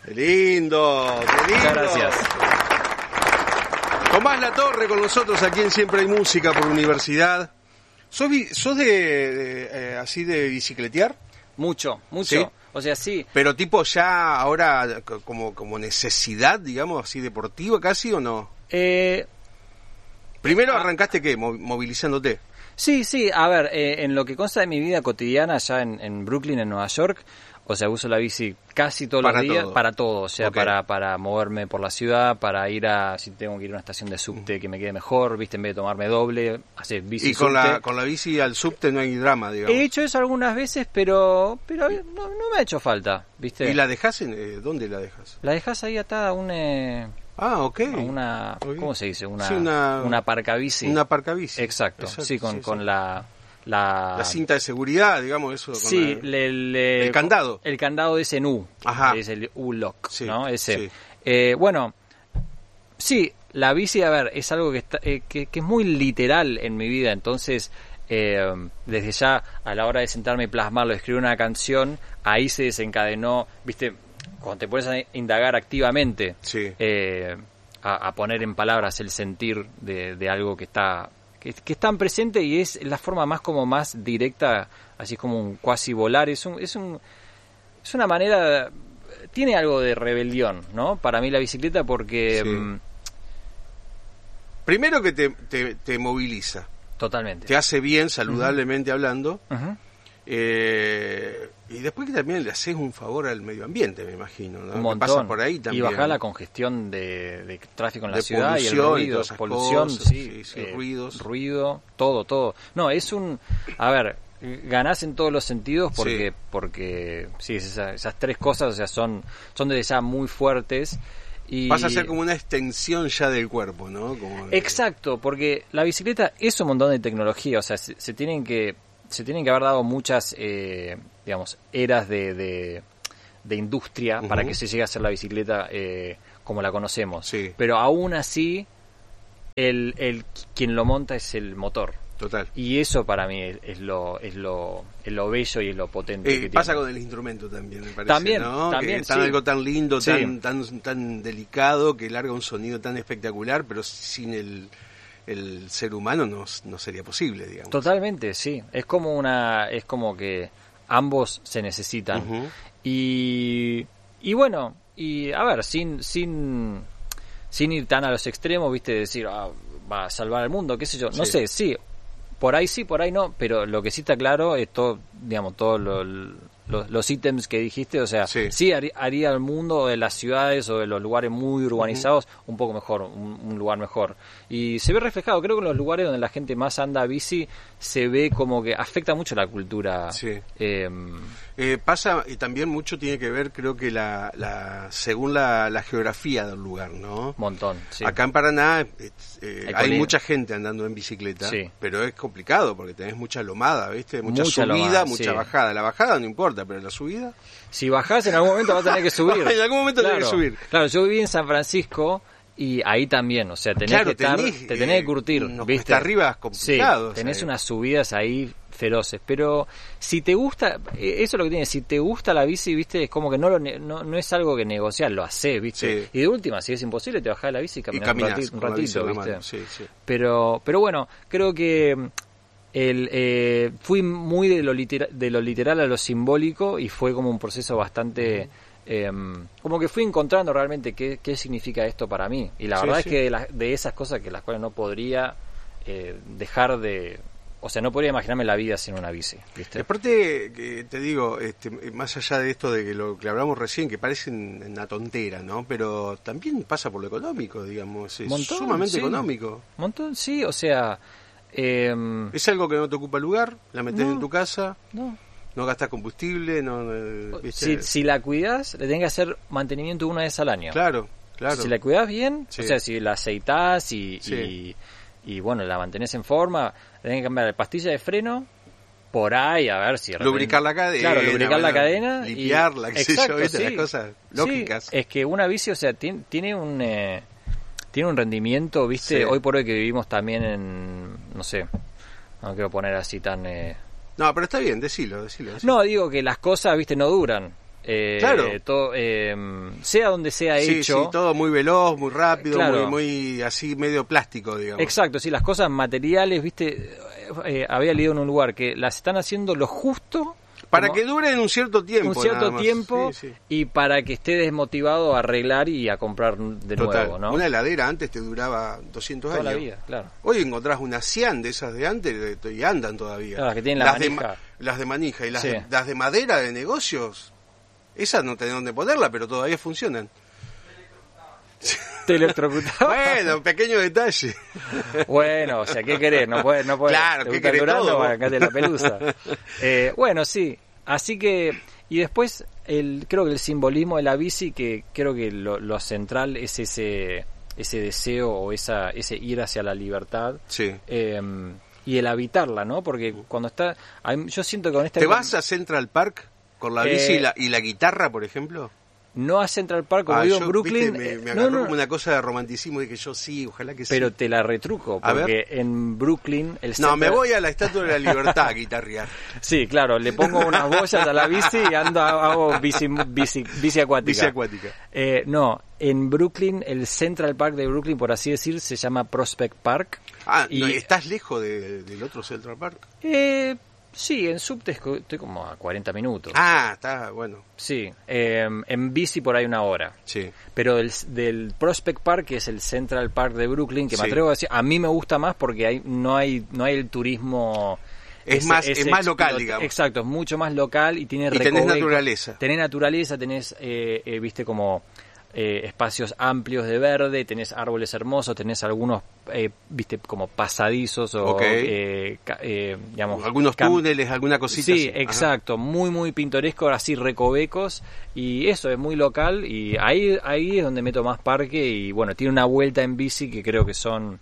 Qué lindo, qué lindo. Muchas gracias. Tomás Latorre con nosotros aquí en Siempre hay Música por Universidad. ¿Sos de así de bicicletear? Mucho. ¿Sí? O sea, sí. Pero tipo ya ahora como necesidad, digamos, así deportiva casi, ¿o no? Primero arrancaste, ¿qué? Movilizándote. Sí, a ver, en lo que consta de mi vida cotidiana allá en Brooklyn, en Nueva York, o sea, uso la bici casi todos los días, para todo, o sea, Okay. para moverme por la ciudad, para ir si tengo que ir a una estación de subte que me quede mejor, viste, en vez de tomarme doble, hacer bici Y con subte. la bici al subte no hay drama, digamos. He hecho eso algunas veces, pero no me ha hecho falta, viste. ¿Y la dejás dónde la dejas? La dejas ahí atada a Ok. a una, ¿cómo se dice? Una, Sí, una parcabici. Una parcabici. Exacto, sí, con la cinta de seguridad, digamos, eso. Con sí, el candado. El candado es en U. Ajá. Es el U-Lock, Sí, ¿no? Ese. sí. Bueno, sí, la bici, a ver, es algo que es muy literal en mi vida, entonces desde ya a la hora de sentarme y plasmarlo, escribir una canción, ahí se desencadenó, viste, cuando te pones a indagar activamente, Sí. a poner en palabras el sentir de algo que está tan presente, y es la forma más directa, así como un cuasi volar, es una manera, tiene algo de rebelión, ¿no? Para mí la bicicleta, porque Sí. Primero que te moviliza, totalmente. te hace bien saludablemente hablando, Ujú. y después que también le haces un favor al medio ambiente, me imagino, ¿no? Un Que montón. pasa por ahí también. Y bajar la congestión de tráfico en la De ciudad y el polución y ruido, todas esas polución, cosas, sí, ruidos. ruido, todo. No, a ver, ganás en todos los sentidos porque sí, esas tres cosas, o sea, son desde ya muy fuertes. Y Pasa a ser como una extensión ya del cuerpo, ¿no? exacto, porque la bicicleta es un montón de tecnología, o sea, se tienen que haber dado muchas, digamos, eras de industria para que se llegue a hacer la bicicleta como la conocemos. Sí. Pero aún así, quien lo monta es el motor. Total. Y eso para mí es lo bello y es lo potente que pasa tiene. con el instrumento también, me parece, También, ¿no? también, Que es tan sí. algo tan lindo, Sí. tan delicado, que larga un sonido tan espectacular, pero sin el ser humano no sería posible, digamos. Totalmente, sí. Es como que ambos se necesitan. Ujú. Y bueno, y a ver, sin ir tan a los extremos, viste, decir, va a salvar al mundo, qué sé yo. No sé, sí, por ahí no, pero lo que sí está claro es todo, digamos, todos los ítems que dijiste, o sea, sí haría el mundo de las ciudades o de los lugares muy urbanizados un poco mejor, un lugar mejor. Y se ve reflejado, creo que en los lugares donde la gente más anda a bici se ve como que afecta mucho la cultura. Sí. Pasa, y también mucho tiene que ver, creo que según la geografía del lugar, ¿no? Montón, sí. Acá en Paraná hay colina. mucha gente andando en bicicleta, Sí. pero es complicado porque tenés mucha lomada, ¿viste? Mucha subida, lomada, mucha sí. bajada. La bajada no importa, pero la subida... Si bajás en algún momento vas a tener que subir. En algún momento tenés que subir. Claro, yo viví en San Francisco y ahí también, o sea, tenés que te tenés que curtir, ¿viste? Está arriba complicado. Sí, tenés unas subidas ahí feroces, pero si te gusta, eso es lo que tiene, si te gusta la bici, ¿viste? Es como que no es algo que negociar, lo hacés, ¿viste? Sí. Y de última, si es imposible, te bajás de la bici y caminás un ratito, ¿viste? Sí. Pero bueno, creo que fui muy de lo literal a lo simbólico, y fue como un proceso bastante como que fui encontrando realmente qué significa esto para mí, y la verdad es que de esas cosas que las cuales no podría dejar de, o sea, no podría imaginarme la vida sin una bici, ¿viste? Aparte, te digo, más allá de esto de que lo que hablamos recién, que parece una tontera, ¿no? Pero también pasa por lo económico, digamos, es Montón, sumamente sí. económico. Montón, sí, o sea... es algo que no te ocupa lugar, la metés en tu casa, no gastas combustible, ¿viste? Si la cuidás, le tenés que hacer mantenimiento una vez al año. Claro. Si la cuidás bien, Sí. o sea, si la aceitás Sí. y bueno, la mantenés en forma, le tenés que cambiar la pastilla de freno, por ahí, a ver si... Lubricar la cadena. Claro, lubricar la cadena. Limpiarla, qué sé yo, ¿viste? Las cosas lógicas. Sí, es que una bici, o sea, tiene un rendimiento, ¿viste? Sí. Hoy por hoy que vivimos también no sé, no quiero poner así tan... No, pero está bien, decilo. No, digo que las cosas, ¿viste? No duran. Claro. todo, sea donde sea Sí, hecho. sí, todo muy veloz, muy rápido, Claro. muy así medio plástico, digamos. Exacto, sí, las cosas materiales, viste, había leído en un lugar que las están haciendo lo justo Para como que duren un cierto tiempo. un cierto nada más. tiempo Sí, sí. y para que esté desmotivado a arreglar y a comprar de Total. nuevo, ¿no? Una heladera antes te duraba 200 Toda años. la vida, claro. Hoy encontrás una Cian de esas de antes y andan todavía. Claro, que tienen la las de manija. las de manija y Sí. las de madera de negocios, esas no tenés dónde ponerla, pero todavía funcionan. ¿Te electrocutaba? Bueno, un pequeño detalle. Bueno, o sea, ¿qué querés? No puedes. Claro, ¿te ¿qué gusta el querés durazno? todo? Bueno, acá te la pelusa. Bueno, sí. Así que, y después, creo que el simbolismo de la bici, que creo que lo central es ese deseo o ese ir hacia la libertad. Sí. Y el habitarla, ¿no? Porque cuando yo siento que con esta... ¿Te vas a Central Park con la bici y la guitarra, por ejemplo? No a Central Park, como vivo en Brooklyn. Viste, me no, agarró no, como una cosa de romanticismo y dije yo sí, ojalá que sí. pero te la retruco, A porque en Brooklyn... No, me voy a la Estatua de la Libertad a guitarrear. Sí, claro, le pongo unas boyas a la bici y hago bici acuática. Bici acuática. No, en Brooklyn, el Central Park de Brooklyn, por así decir, se llama Prospect Park. Ah, y, no, ¿estás lejos del otro Central Park? Sí, en subte estoy como a 40 minutos. Ah, está bueno. Sí, en bici por ahí 1 hora. Sí. Pero del Prospect Park, que es el Central Park de Brooklyn, que Sí. me atrevo a decir, a mí me gusta más porque no hay el turismo... Es más local, digamos. Exacto, es mucho más local y tiene Y tenés recovecos. naturaleza. Tenés naturaleza, tenés, viste, como espacios amplios de verde, tenés árboles hermosos, tenés algunos, viste, como pasadizos o, Ok. digamos... Algunos túneles, alguna cosita Sí, así. exacto, muy muy pintoresco, así recovecos, y eso es muy local, y ahí es donde meto más parque, y bueno, tiene una vuelta en bici que creo que son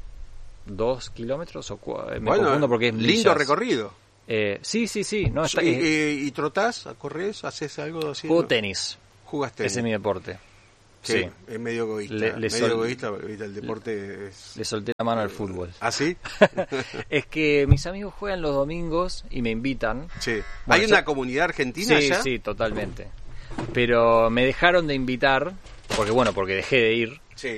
2 kilómetros o me confundo porque es lindo millas. recorrido. Sí, no, está, ¿Y trotás, corres, haces algo así? juego ¿no? tenis, ¿Jugás tenis? ese es mi deporte. Sí, Sí, es medio egoísta. Le egoísta, el deporte es... le solté la mano al fútbol. ¿Ah, sí? Es que mis amigos juegan los domingos y me invitan. Sí. Bueno, ¿Hay una comunidad argentina Sí, allá? sí, totalmente. Pero me dejaron de invitar, porque dejé de ir. Sí.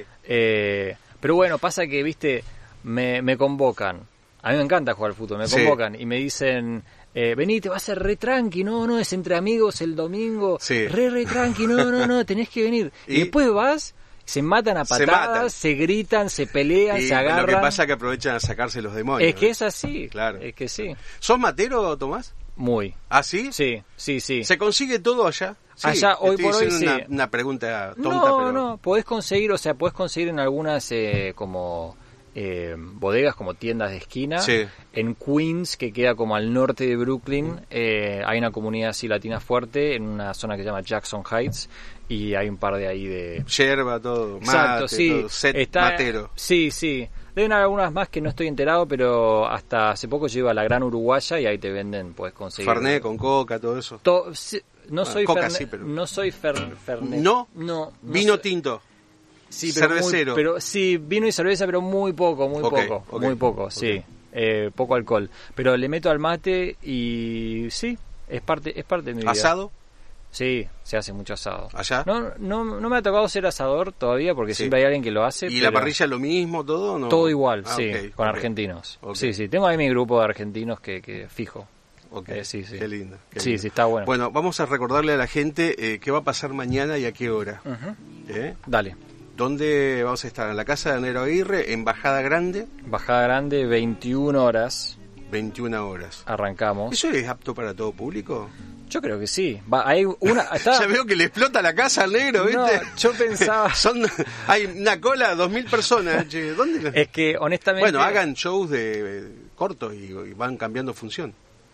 Pero bueno, pasa que, viste, me convocan. A mí me encanta jugar al fútbol, me Sí. convocan y me dicen, vení, te va a ser re tranqui, no, es entre amigos el domingo, Sí. re tranqui, no, tenés que venir. Y después vas, se matan a Se patadas, matan. se gritan, se pelean, Y se agarran. lo que pasa es que aprovechan a sacarse los demonios. Es que es así, Claro. es que sí. ¿Sos matero, Tomás? Muy. ¿Ah, sí? Sí. ¿Se consigue todo allá? Sí, Allá, hoy estoy por hoy, haciendo sí. una pregunta tonta, No, pero... no, podés conseguir en algunas como bodegas, como tiendas de esquina. Sí. En Queens, que queda como al norte de Brooklyn, hay una comunidad así latina fuerte, en una zona que se llama Jackson Heights, y hay un par de ahí de... Yerba, todo, mate, Exacto, sí. todo, set matero. Sí. Deben haber algunas más que no estoy enterado, pero hasta hace poco yo iba a la Gran Uruguaya y ahí te venden, puedes conseguir... Fernet con coca, todo eso. No soy Coca Fernet, sí, pero... no soy Fernet. ¿No? No. Vino soy- tinto. Sí, pero cervecero. pero sí, vino y cerveza, pero muy poco, Ok. muy poco, sí. Poco alcohol. Pero le meto al mate y sí, es parte de mi vida. ¿Asado? Sí, se hace mucho asado. ¿Allá? No me ha tocado ser asador todavía porque Sí. siempre hay alguien que lo hace. ¿Y pero la parrilla lo mismo, todo? ¿No? todo igual, Ah, sí, ok, con ok. argentinos. Ok. Sí, tengo ahí mi grupo de argentinos que fijo. Ok, Sí. Qué lindo. qué Sí, lindo. sí, está bueno. Bueno, vamos a recordarle a la gente qué va a pasar mañana y a qué hora. Ujú. ¿Eh? Dale. ¿Dónde vamos a estar? En la casa de Nero Aguirre, en Bajada Grande, Bajada Grande, 21 horas, 21 horas. arrancamos. ¿Eso es apto para todo público? Yo creo que sí. Hay una... Está... Ya veo que le explota la casa al negro, ¿viste? No, yo pensaba... Hay una cola, 2.000 personas. Che, ¿dónde? Es que honestamente... Bueno, hagan shows de cortos y van cambiando función.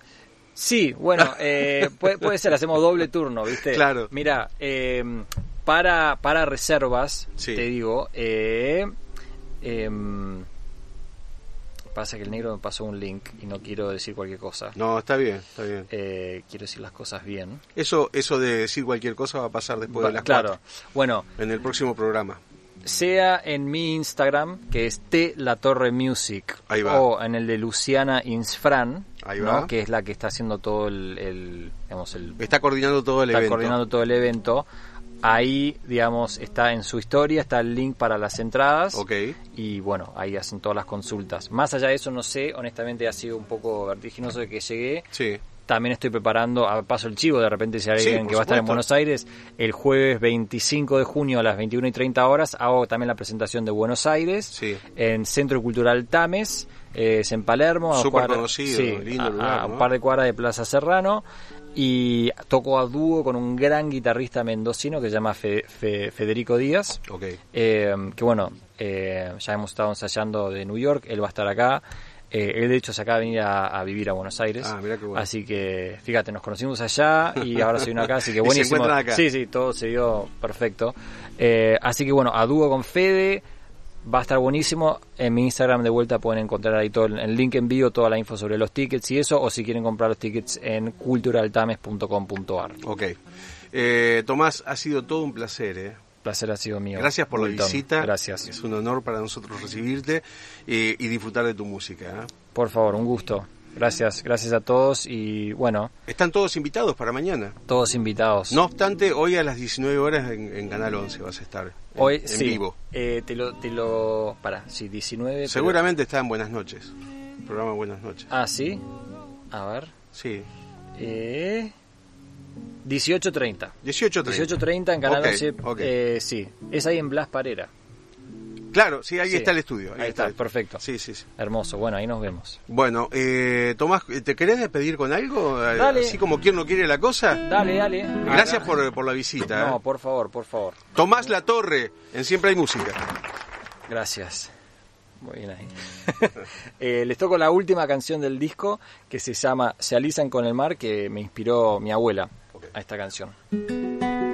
Sí, bueno, puede ser, hacemos doble turno, ¿viste? Claro. Mira, para reservas, Sí. te digo, pasa que el negro me pasó un link y no quiero decir cualquier cosa. No, está bien, está bien. Quiero decir las cosas bien. Eso de decir cualquier cosa va a pasar después de las Claro, 4, bueno, en el próximo programa. sea en mi Instagram, que es tlatorremusic, Ahí va. o en el de Luciana Insfran, Ahí ¿no? va. Que es la que está haciendo todo Está coordinando todo el está evento. coordinando todo el evento. Ahí, digamos, está en su historia, está el link para las entradas. Ok. Y bueno, ahí hacen todas las consultas. Más allá de eso, no sé, honestamente ha sido un poco vertiginoso de que llegué. Sí. También estoy preparando, paso el chivo, de repente si hay Sí, alguien por que va a estar en supuesto. Buenos Aires, el jueves 25 de junio a las 21:30 horas, hago también la presentación de Buenos Aires, Sí. en Centro Cultural Tames, es en Palermo, Súper conocido, lindo lugar, a ¿no? un par de cuadras de Plaza Serrano, y toco a dúo con un gran guitarrista mendocino que se llama Federico Díaz, Ok. que bueno, ya hemos estado ensayando de New York, él va a estar acá. Él de hecho se acaba de venir a vivir a Buenos Aires. Ah, mirá qué bueno. Así que, fíjate, nos conocimos allá y ahora se vino acá, así que Y se buenísimo. encuentran acá. Sí, todo se dio perfecto. Así que bueno, a dúo con Fede, va a estar buenísimo. En mi Instagram de vuelta pueden encontrar ahí todo el link en vivo, toda la info sobre los tickets y eso, o si quieren comprar los tickets en culturaltames.com.ar. Ok. Tomás, ha sido todo un placer, Placer ha sido mío. Gracias por la Montón. visita. Gracias. Es un honor para nosotros recibirte y disfrutar de tu música. Por favor, un gusto. Gracias a todos y bueno, Están todos invitados para mañana. todos invitados. No obstante, hoy a las 19 horas en Canal 11 vas a estar Hoy en sí. vivo. Sí, 19. Seguramente está en Buenas Noches. Programa Buenas Noches. Ah, sí. A ver. Sí. 18:30. 18:30 en Canal Ok, 11. ok. Sí, es ahí en Blas Parera. Claro, sí, ahí Sí. está el estudio. Ahí está, perfecto. Sí, sí, sí. Hermoso. Bueno, ahí nos vemos. Bueno, Tomás, ¿te querés despedir con algo? Dale. Así como quien no quiere la cosa. Dale. Gracias por la visita. No, por favor. Tomás Latorre, en Siempre hay Música. Gracias. Muy bien ahí. Les toco la última canción del disco que se llama Se alisan con el mar, que me inspiró mi abuela a esta canción.